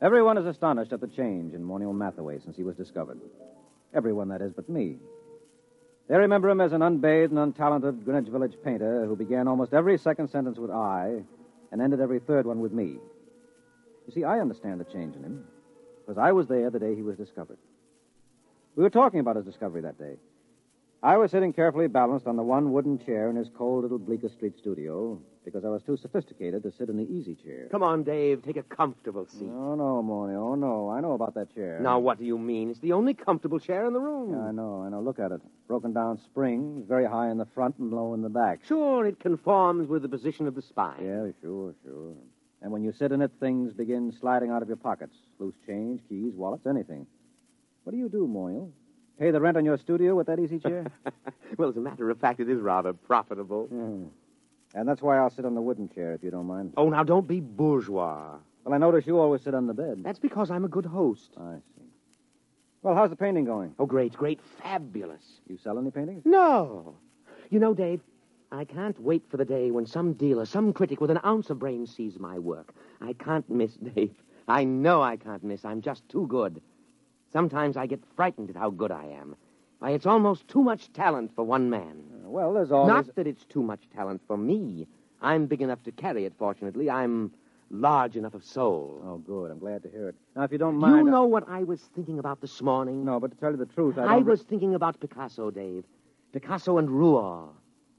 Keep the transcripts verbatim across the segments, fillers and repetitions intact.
Everyone is astonished at the change in Monial Mathaway since he was discovered. Everyone, that is, but me. They remember him as an unbathed and untalented Greenwich Village painter who began almost every second sentence with I and ended every third one with me. You see, I understand the change in him because I was there the day he was discovered. We were talking about his discovery that day. I was sitting carefully balanced on the one wooden chair in his cold little Bleecker Street studio because I was too sophisticated to sit in the easy chair. Come on, Dave. Take a comfortable seat. Oh, no, Morny. Oh, no. I know about that chair. Now, what do you mean? It's the only comfortable chair in the room. Yeah, I know. I know. Look at it. Broken down springs, very high in the front and low in the back. Sure, it conforms with the position of the spine. Yeah, sure, sure. And when you sit in it, things begin sliding out of your pockets. Loose change, keys, wallets, anything. What do you do, Moyle? Pay the rent on your studio with that easy chair? Well, as a matter of fact, it is rather profitable. Mm. And that's why I'll sit on the wooden chair, if you don't mind. Oh, now, don't be bourgeois. Well, I notice you always sit on the bed. That's because I'm a good host. I see. Well, how's the painting going? Oh, great, great, fabulous. You sell any paintings? No. You know, Dave, I can't wait for the day when some dealer, some critic with an ounce of brains sees my work. I can't miss, Dave. I know I can't miss. I'm just too good. Sometimes I get frightened at how good I am. Why, it's almost too much talent for one man. Uh, well, there's always... Not that it's too much talent for me. I'm big enough to carry it, fortunately. I'm large enough of soul. Oh, good. I'm glad to hear it. Now, if you don't mind... You know what I was thinking about this morning? No, but to tell you the truth, I don't... I was thinking about Picasso, Dave. Picasso and Rouault.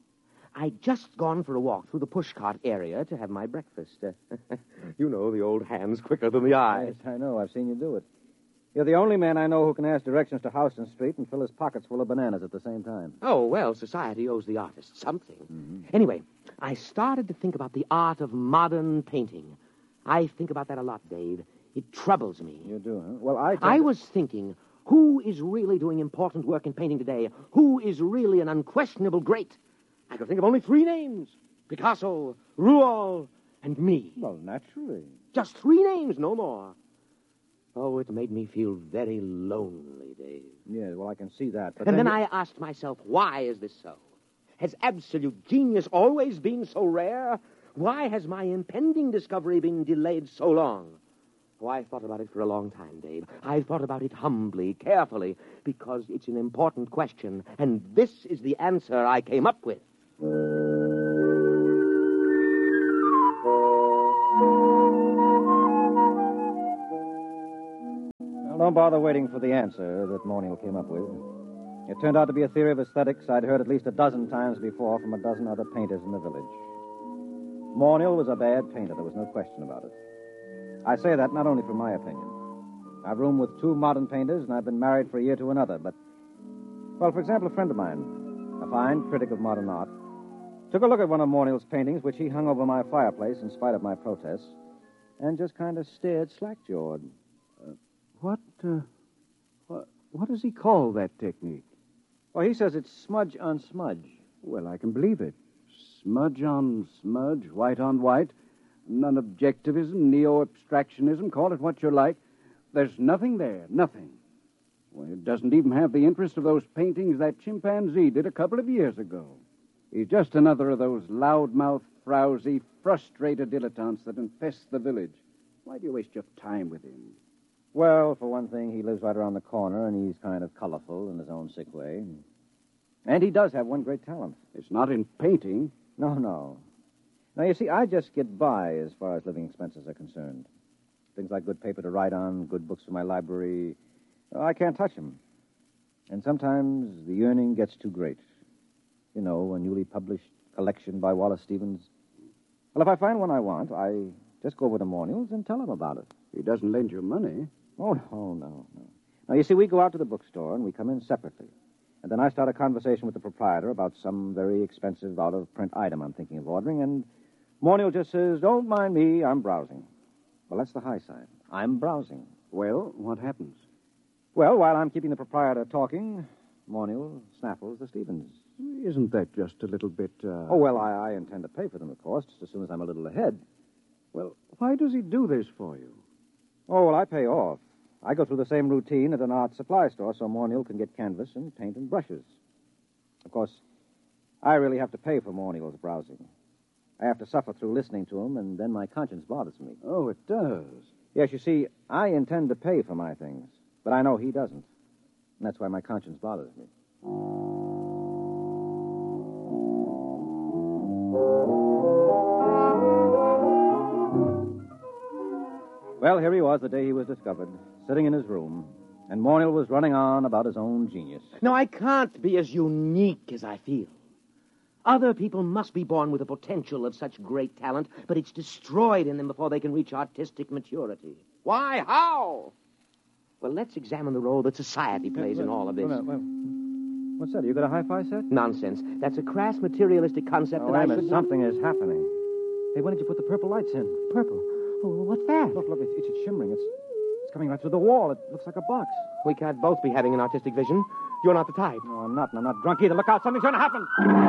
I'd just gone for a walk through the pushcart area to have my breakfast. Uh, you know, the old hand's quicker than the eye. Yes, I know. I've seen you do it. You're the only man I know who can ask directions to Houston Street and fill his pockets full of bananas at the same time. Oh, well, society owes the artist something. Mm-hmm. Anyway, I started to think about the art of modern painting. I think about that a lot, Dave. It troubles me. You do, huh? Well, I... I was thinking, who is really doing important work in painting today? Who is really an unquestionable great? I could think of only three names. Picasso, Rouault, and me. Well, naturally. Just three names, no more. Oh, it made me feel very lonely, Dave. Yeah, well, I can see that. But and then, then I asked myself, why is this so? Has absolute genius always been so rare? Why has my impending discovery been delayed so long? Oh, I thought about it for a long time, Dave. I thought about it humbly, carefully, because it's an important question, and this is the answer I came up with. Well, don't bother waiting for the answer that Monial came up with. It turned out to be a theory of aesthetics I'd heard at least a dozen times before from a dozen other painters in the village. Monial was a bad painter, there was no question about it. I say that not only from my opinion. I've roomed with two modern painters, and I've been married for a year to another, but... Well, for example, a friend of mine, a fine critic of modern art, took a look at one of Monial's paintings, which he hung over my fireplace in spite of my protests, and just kind of stared slack-jawed. Uh, what, uh, what, what does he call that technique? Well, he says it's smudge on smudge. Well, I can believe it. Smudge on smudge, white on white, non-objectivism, neo-abstractionism, call it what you like. There's nothing there, nothing. Well, it doesn't even have the interest of those paintings that chimpanzee did a couple of years ago. He's just another of those loudmouth, frowsy, frustrated dilettantes that infest the village. Why do you waste your time with him? Well, for one thing, he lives right around the corner, and he's kind of colorful in his own sick way. And he does have one great talent. It's not in painting. No, no. Now, you see, I just get by as far as living expenses are concerned. Things like good paper to write on, good books for my library. Well, I can't touch them. And sometimes the yearning gets too great. You know, a newly published collection by Wallace Stevens. Well, if I find one I want, I just go over to Monial's and tell him about it. He doesn't lend you money. Oh, no, no, no. Now, you see, we go out to the bookstore and we come in separately. And then I start a conversation with the proprietor about some very expensive out-of-print item I'm thinking of ordering, and Monial just says, don't mind me, I'm browsing. Well, that's the high side. I'm browsing. Well, what happens? Well, while I'm keeping the proprietor talking, Monial snaffles the Stevens. Isn't that just a little bit, uh... Oh, well, I, I intend to pay for them, of course, just as soon as I'm a little ahead. Well, why does he do this for you? Oh, well, I pay off. I go through the same routine at an art supply store so Monial can get canvas and paint and brushes. Of course, I really have to pay for Monial's browsing. I have to suffer through listening to him, and then my conscience bothers me. Oh, it does. Yes, you see, I intend to pay for my things, but I know he doesn't. And that's why my conscience bothers me. Well, here he was the day he was discovered, sitting in his room, and Morniel was running on about his own genius. No, I can't be as unique as I feel. Other people must be born with the potential of such great talent, but it's destroyed in them before they can reach artistic maturity. Why? How? Well, let's examine the role that society plays in all of this. Wait a minute, wait. What's that? You got a hi-fi set? Nonsense. That's a crass materialistic concept Oh, that wait I a minute. should not... Something is happening. Hey, when did you put the purple lights in? Purple? Oh, what's that? Look, look, it's, it's shimmering. It's, it's coming right through the wall. It looks like a box. We can't both be having an artistic vision. You're not the type. No, I'm not, and I'm not drunk either. Look out, something's going to happen.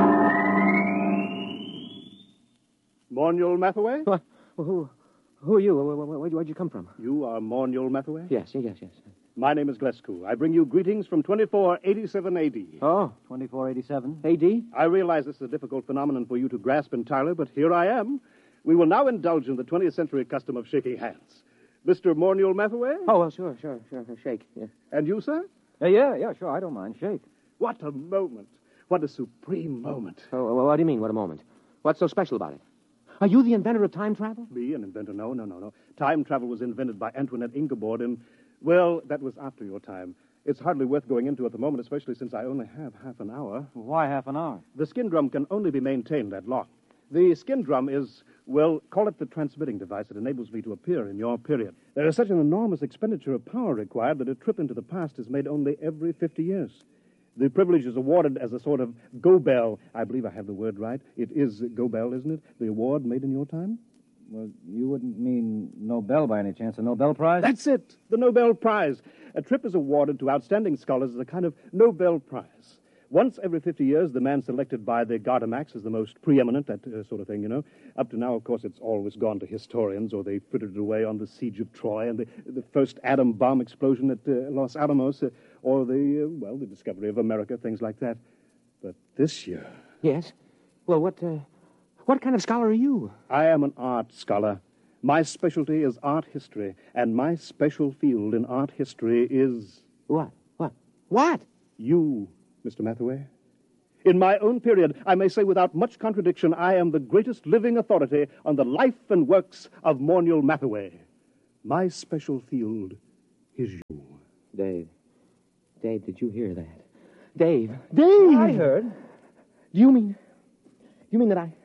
Morniel Mathaway? What? Well, who, who are you? Where, where, where, where'd you come from? You are Morniel Mathaway? Yes, yes, yes. My name is Glescu. I bring you greetings from twenty-four eighty-seven A D. Oh, twenty-four eighty-seven. A D? I realize this is a difficult phenomenon for you to grasp entirely, but here I am. We will now indulge in the twentieth century custom of shaking hands. Mister Morniel Mathaway? Oh, well, sure, sure, sure. Shake. Yeah. And you, sir? Uh, yeah, yeah, sure. I don't mind. Shake. What a moment. What a supreme moment. Oh, well, what do you mean, what a moment? What's so special about it? Are you the inventor of time travel? Me, an inventor? No, no, no, no. Time travel was invented by Antoinette Ingeborg in, well, that was after your time. It's hardly worth going into at the moment, especially since I only have half an hour. Why half an hour? The skin drum can only be maintained that long. The skin drum is, well, call it the transmitting device that enables me to appear in your period. There is such an enormous expenditure of power required that a trip into the past is made only every fifty years. The privilege is awarded as a sort of Gobel. I believe I have the word right. It is Gobel, isn't it? The award made in your time? Well, you wouldn't mean Nobel by any chance, a Nobel Prize? That's it, the Nobel Prize. A trip is awarded to outstanding scholars as a kind of Nobel Prize. Once every fifty years, the man selected by the Gardemax is the most preeminent, that uh, sort of thing, you know. Up to now, of course, it's always gone to historians, or they frittered it away on the siege of Troy and the, the first atom bomb explosion at uh, Los Alamos, uh, or the, uh, well, the discovery of America, things like that. But this year... Yes? Well, what, uh, what kind of scholar are you? I am an art scholar. My specialty is art history, and my special field in art history is... What? What? What? You, Mister Mathaway. In my own period, I may say without much contradiction, I am the greatest living authority on the life and works of Morniel Mathaway. My special field is you. Dave. Dave, did you hear that? Dave. Dave! I heard. Do you mean... You mean that I...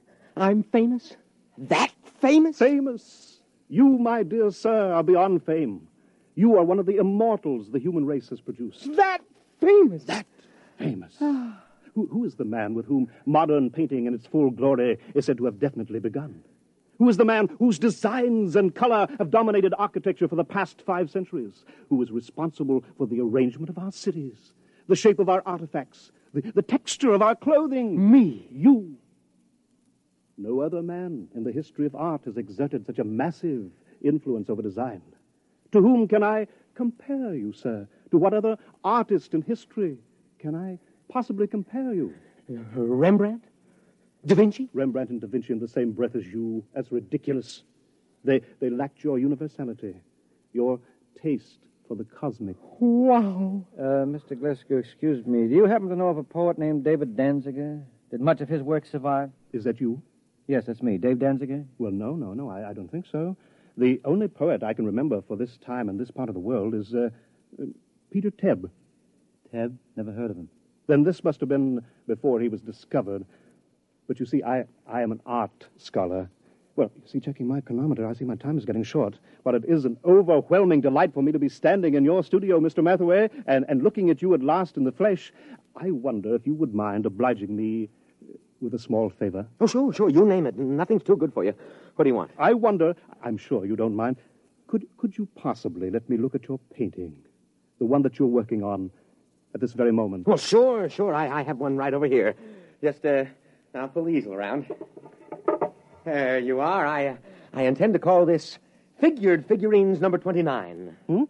I'm famous? That famous? Famous. You, my dear sir, are beyond fame. You are one of the immortals the human race has produced. That famous? That famous. who, who is the man with whom modern painting in its full glory is said to have definitely begun? Who is the man whose designs and color have dominated architecture for the past five centuries? Who is responsible for the arrangement of our cities, the shape of our artifacts, the, the texture of our clothing? Me. You. No other man in the history of art has exerted such a massive influence over design. To whom can I compare you, sir? To what other artist in history can I possibly compare you? Uh, Rembrandt? Da Vinci? Rembrandt and Da Vinci in the same breath as you. That's ridiculous. They, they lacked your universality, your taste for the cosmic. Wow. Uh, Mister Glescu, excuse me. Do you happen to know of a poet named David Danziger? Did much of his work survive? Is that you? Yes, that's me. Dave Danziger? Well, no, no, no, I, I don't think so. The only poet I can remember for this time and this part of the world is uh, uh, Peter Tebb. Tebb? Never heard of him. Then this must have been before he was discovered. But you see, I, I am an art scholar. Well, you see, checking my chronometer, I see my time is getting short. But it is an overwhelming delight for me to be standing in your studio, Mister Mathaway, and, and looking at you at last in the flesh. I wonder if you would mind obliging me with a small favor. Oh, sure, sure. You name it. Nothing's too good for you. What do you want? I wonder, I'm sure you don't mind, could, could you possibly let me look at your painting? The one that you're working on at this very moment. Well, sure, sure. I, I have one right over here. Just, uh, I'll pull the easel around. There you are. I, uh, I intend to call this Figured Figurines number twenty-nine. Hmm?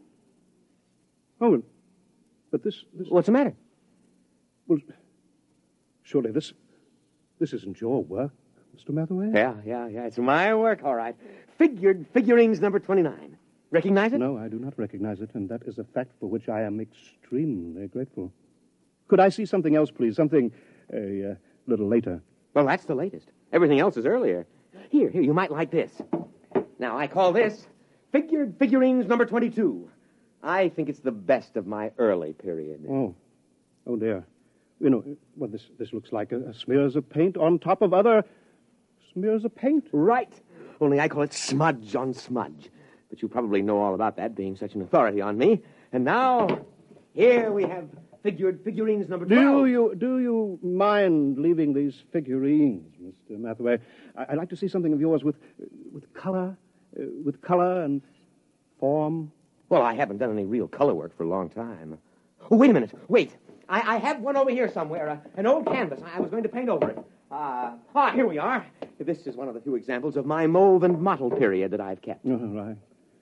Oh, but this, this... What's the matter? Well, surely this... This isn't your work, Mister Mathaway? Yeah, yeah, yeah. It's my work, all right. Figured Figurines number twenty-nine. Recognize it? No, I do not recognize it, and that is a fact for which I am extremely grateful. Could I see something else, please? Something a uh, little later. Well, that's the latest. Everything else is earlier. Here, here, you might like this. Now, I call this Figured Figurines number twenty-two. I think it's the best of my early period. Oh. Oh, dear. You know, well, this, this looks like a, a smears of paint on top of other smears of paint. Right. Only I call it smudge on smudge. But you probably know all about that, being such an authority on me. And now, here we have Figured Figurines number twelve. Do you, do you mind leaving these figurines, Mister Mathaway? I, I'd like to see something of yours with, with color, uh, with color and form. Well, I haven't done any real color work for a long time. Oh, wait a minute. Wait. I, I have one over here somewhere, uh, an old canvas. I was going to paint over it. Uh, ah, here we are. This is one of the few examples of my mauve and mottle period that I've kept. Oh, right.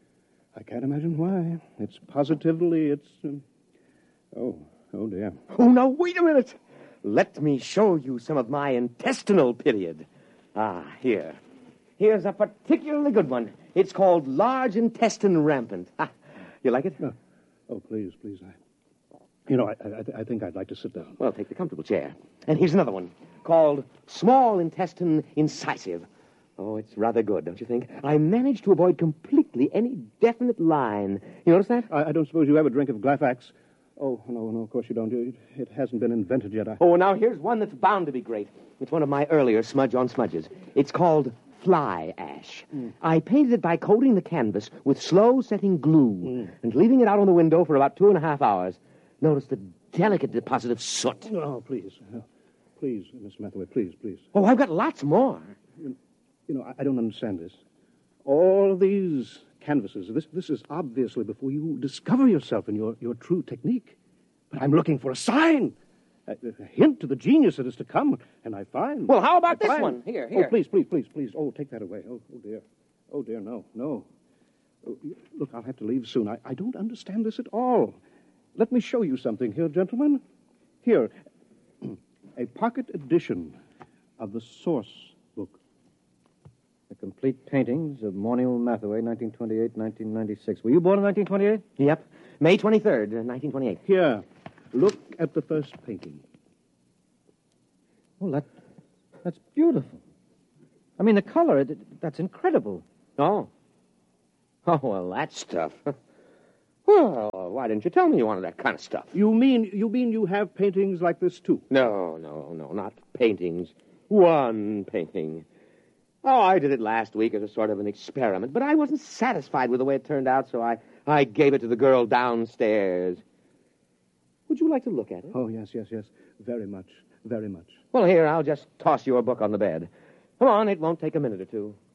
I can't imagine why. It's positively, it's... Um... Oh, oh, dear. Oh, now, wait a minute. Let me show you some of my intestinal period. Ah, here. Here's a particularly good one. It's called Large Intestine Rampant. Ah, you like it? Oh, oh please, please. I... You know, I, I, I think I'd like to sit down. Well, take the comfortable chair. And here's another one called Small Intestine Incisive. Oh, it's rather good, don't you think? I managed to avoid completely any definite line. You notice that? I, I don't suppose you ever drink of Glafax. Oh, no, no, of course you don't. It, it hasn't been invented yet. I... Oh, now here's one that's bound to be great. It's one of my earlier smudge on smudges. It's called Fly Ash. Mm. I painted it by coating the canvas with slow-setting glue mm. and leaving it out on the window for about two and a half hours. Notice the delicate deposit of soot. Oh, please. Uh, please, Miss Mathaway, please, please. Oh, I've got lots more. You, you know, I, I don't understand this. All these canvases, this, this is obviously before you discover yourself and your, your true technique. But I'm looking for a sign, a, a hint to the genius that is to come, and I find... Well, how about I this find... one? Here, here. Oh, please, please, please, please. Oh, take that away. Oh, oh dear. Oh, dear, no, no. Oh, look, I'll have to leave soon. I, I don't understand this at all. Let me show you something here, gentlemen. Here, a pocket edition of the source book. The complete paintings of Morniel Mathaway, nineteen twenty-eight, nineteen ninety-six. Were you born in nineteen twenty-eight? Yep. May twenty-third, nineteen twenty-eight. Here, look at the first painting. Well, that, that's beautiful. I mean, the color, it, that's incredible. Oh. Oh, well, that stuff. Well, why didn't you tell me you wanted that kind of stuff? You mean you mean you have paintings like this, too? No, no, no, not paintings. One painting. Oh, I did it last week as a sort of an experiment, but I wasn't satisfied with the way it turned out, so I, I gave it to the girl downstairs. Would you like to look at it? Oh, yes, yes, yes. Very much, very much. Well, here, I'll just toss your book on the bed. Come on, it won't take a minute or two.